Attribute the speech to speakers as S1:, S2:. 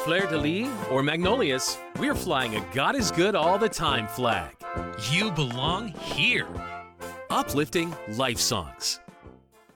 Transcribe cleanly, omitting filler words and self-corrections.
S1: Fleur de Lis or Magnolias, we're flying a God is good all the time flag.
S2: You belong here.
S1: Uplifting life songs.